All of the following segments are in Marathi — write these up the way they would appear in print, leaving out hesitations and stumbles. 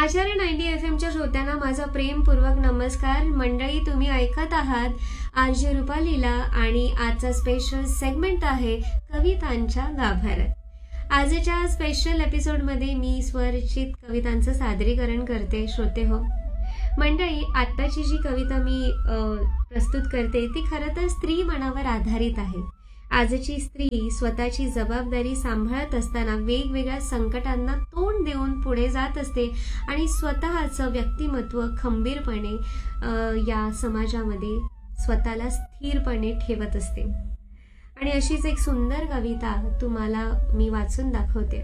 आचार्य 90 FM श्रोत्यांना माझा प्रेमपूर्वक नमस्कार. मंडळी, तुम्ही ऐकत आहात आरजे रुपालीला आणि आजचा स्पेशल सेगमेंट आहे कवितांच्या गाभाऱ्यात. आजच्या स्पेशल एपिसोडमध्ये मी स्वरचित कवितांचं सादरीकरण करते. श्रोते हो, मंडळी, आत्ताची जी कविता मी प्रस्तुत करते ती खरं तर स्त्री मनावर आधारित आहे. आजची स्त्री स्वतःची जबाबदारी सांभाळत असताना वेगवेगळ्या संकटांना तोंड देऊन पुढे जात असते आणि स्वतःचं व्यक्तिमत्व खंबीरपणे या समाजामध्ये स्वतःला स्थिरपणे ठेवत असते. आणि अशीच एक सुंदर कविता तुम्हाला मी वाचून दाखवते.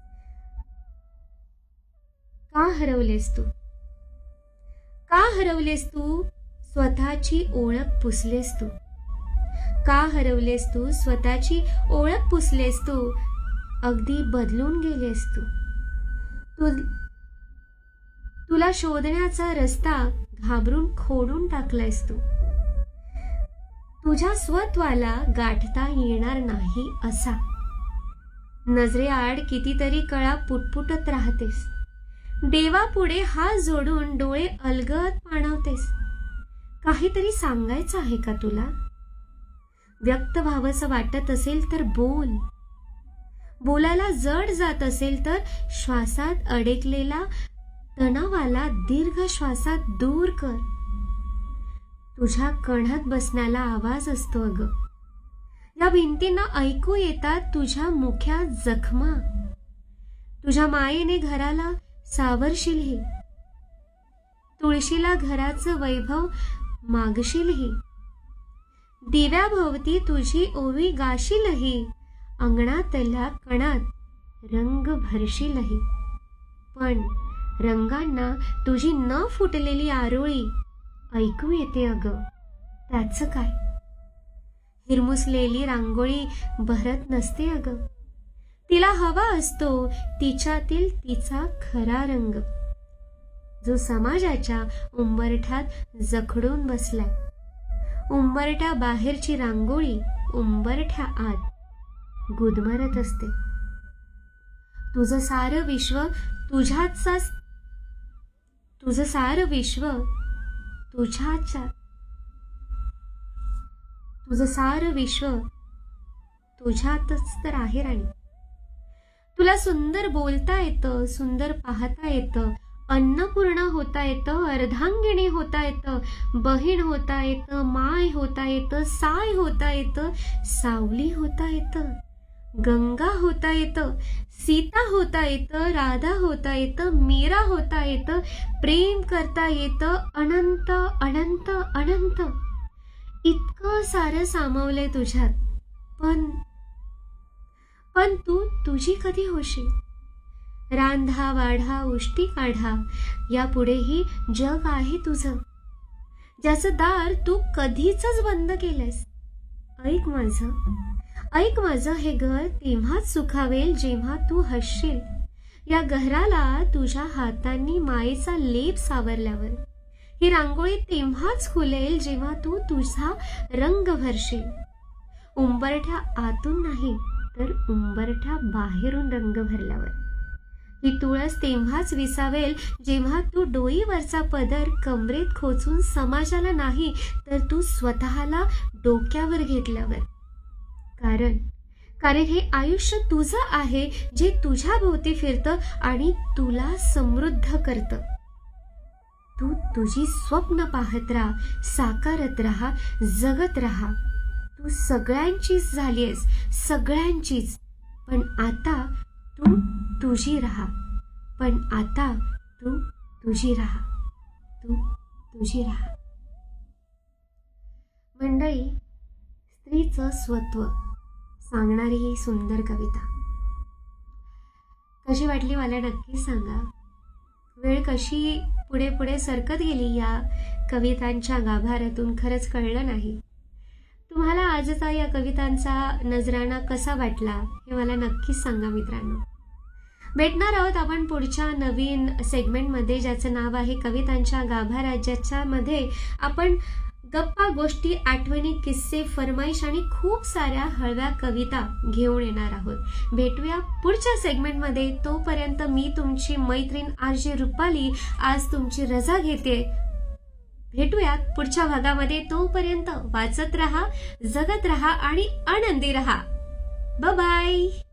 का हरवलेस तू, का हरवलेस तू, स्वतःची ओळख पुसलेस तू. का हरवलेस तू, स्वतःची ओळख पुसलेस तू, अगदी बदलून गेलेस तू. तुला शोधण्याचा रस्ता घाबरून खोडून टाकलायस तू. तुझ्या स्वत्वाला गाठता येणार नाही असा नजरेआड कितीतरी कळा पुटपुटत राहतेस. देवापुढे हात जोडून डोळे अलगद पाणावतेस. काहीतरी सांगायचं आहे का तुला? व्यक्त व्हावंसं वाटत असेल तर बोल. बोलायला जड जात असेल तर श्वासात अडकलेला तणावाला दीर्घ श्वासात दूर कर. तुझ्या कण्यात बसण्याला आवाज असतो अगं. या भिंतींना ऐकू येतात तुझ्या मुख्या जखमा. तुझ्या मायेने घराला सावरशीलही, तुळशीला घराचं वैभव मागशीलही, दिव्याभोवती तुझी ओवी गाशीलही, अंगणातल्या कणात रंग भरशीलही. पण रंगांना तुझी न फुटलेली आरोळी ऐकू येते अगं. त्याचं काय? हिरमुसलेली रांगोळी भरत नसते अगं. तिला हवा असतो तिच्यातील तिचा खरा रंग, जो समाजाच्या उंबरठ्यात जखडून बसलाय. उंबरठ्या बाहेरची रांगोळी उंबरठ्या आत गुदमरत असते. तुझं सारं विश्व तुझ्याचाच, तुझं सारं विश्व तुझ्याच्या, तुझं सारं विश्व तुझ्यातच तर आहे राणी. तुला सुंदर बोलता येतं, सुंदर पाहता येतं, अन्नपूर्णा होता येतं, अर्धांगिणी होता येतं, बहीण होता येतं, माय होता येतं, साय होता येतं, सावली होता येतं, गंगा होता येतं, सीता होता येतं, राधा होता येतं, मीरा होता येतं, प्रेम करता येतं, अनंत अनंत अनंत. इतकं सारं सामावलंय तुझ्यात. पण तू तुझी कधी होशील? रांधा वाढा उष्टी काढा, यापुढेही जग आहे तुझं, ज्याचं दार तू कधीच बंद केलंस. ऐक माझं, ऐक माझं, हे घर तेव्हाच सुखावेल जेव्हा तू हसशील. या घराला तुझ्या हातांनी मायेचा लेप सावरल्यावर. ही रांगोळी तेव्हाच खुलेल जेव्हा तू तुझा रंग भरशील. उंबरठ्या आतून नाही तर उंबरठ्या बाहेरून रंग भरल्यावर. ही तुळस तेव्हाच विसावेल जेव्हा तू डोईवरचा पदर कमरेत खोचून समाजाला नाही तर तू स्वतःला डोक्यावर घेतल्यावर. कारण हे आयुष्य तुझं आहे, जे तुझ्या भोवती फिरतं आणि तुला समृद्ध करतं. तू तुझी स्वप्न पाहत राहा, साकारत राहा, जगत राहा. तू सगळ्यांचीच झालीयस, सगळ्यांचीच. पण आता तू तुझी राहा. पण आता तू तुझी राहा. तू तुझी राहा. मंडळी, स्त्रीचं स्वत्व सांगणारी ही सुंदर कविता कशी वाटली मला नक्की सांगा. वेळ कशी पुढे पुढे सरकत गेली या कवितांच्या गाभाऱ्यातून खरंच कळलं नाही. तुम्हाला आजचा या कवितांचा नजराणा कसा वाटला हे मला नक्कीच सांगा मित्रांनो. भेटणार आहोत आपण पुढच्या नवीन सेगमेंटमध्ये, ज्याचं नाव आहे कवितांच्या गाभाऱ्यात, ज्याच्यामध्ये आपण गप्पा गोष्टी, आठवणी, किस्से, फरमाईश आणि खूप साऱ्या हळव्या कविता घेऊन येणार आहोत. भेटूया पुढच्या सेगमेंटमध्ये. तोपर्यंत मी तुमची मैत्रीण आरजे रुपाली आज तुमची रजा घेते. भेटूयात पुढच्या भागामध्ये. तोपर्यंत वाचत रहा, जगत रहा आणि आनंदी रहा. Bye bye.